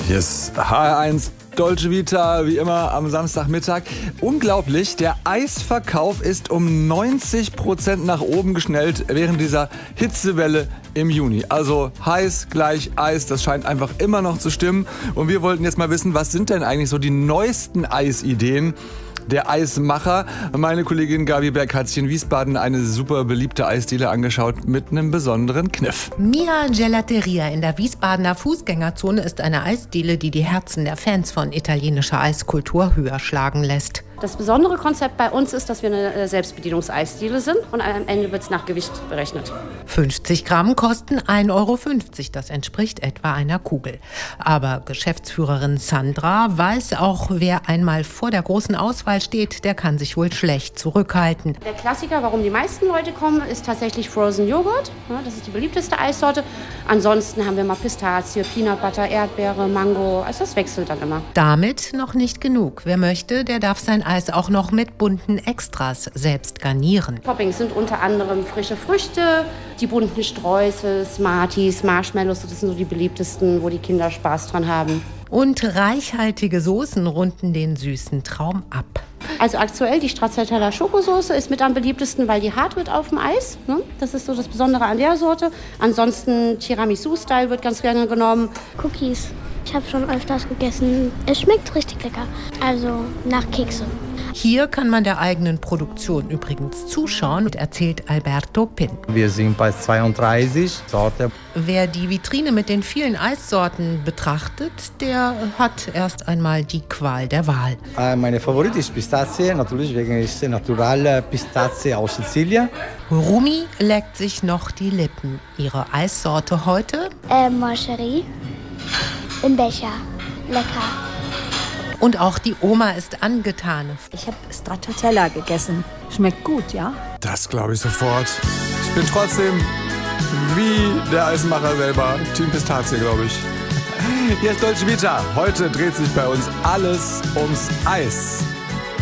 Hier ist HR1 Dolce Vita, wie immer am Samstagmittag. Unglaublich, der Eisverkauf ist um 90% nach oben geschnellt während dieser Hitzewelle im Juni. Also heiß gleich Eis, das scheint einfach immer noch zu stimmen. Und wir wollten jetzt mal wissen, was sind denn eigentlich so die neuesten Eisideen der Eismacher? Meine Kollegin Gabi Berg hat sich in Wiesbaden eine super beliebte Eisdiele angeschaut mit einem besonderen Kniff. Mia Gelateria in der Wiesbadener Fußgängerzone ist eine Eisdiele, die die Herzen der Fans von italienischer Eiskultur höher schlagen lässt. Das besondere Konzept bei uns ist, dass wir eine Selbstbedienungseisdiele sind und am Ende wird es nach Gewicht berechnet. 50 Gramm kosten 1,50 Euro. Das entspricht etwa einer Kugel. Aber Geschäftsführerin Sandra weiß auch, wer einmal vor der großen Auswahl steht, der kann sich wohl schlecht zurückhalten. Der Klassiker, warum die meisten Leute kommen, ist tatsächlich Frozen Joghurt. Das ist die beliebteste Eissorte. Ansonsten haben wir mal Pistazie, Peanut Butter, Erdbeere, Mango. Also das wechselt dann immer. Damit noch nicht genug. Wer möchte, der darf sein Eis auch noch mit bunten Extras selbst garnieren. Toppings sind unter anderem frische Früchte, die bunten Streusel, Smarties, Marshmallows. Das sind so die beliebtesten, wo die Kinder Spaß dran haben. Und reichhaltige Soßen runden den süßen Traum ab. Also aktuell die Stracciatella Schokosoße ist mit am beliebtesten, weil die hart wird auf dem Eis. Das ist so das Besondere an der Sorte. Ansonsten Tiramisu-Style wird ganz gerne genommen. Cookies. Ich habe schon öfters gegessen. Es schmeckt richtig lecker. Also nach Kekse. Hier kann man der eigenen Produktion übrigens zuschauen, erzählt Alberto Pin. Wir sind bei 32 Sorten. Wer die Vitrine mit den vielen Eissorten betrachtet, der hat erst einmal die Qual der Wahl. Meine Favorit ist Pistazie, natürlich wegen ist Natural Pistazie aus Sizilien. Rumi leckt sich noch die Lippen. Ihre Eissorte heute? Moncherie im Becher. Lecker. Und auch die Oma ist angetan. Ich habe Stracciatella gegessen. Schmeckt gut, ja? Das glaube ich sofort. Ich bin trotzdem wie der Eismacher selber. Team Pistazie, glaube ich. Hier ist Dolce Vita. Heute dreht sich bei uns alles ums Eis.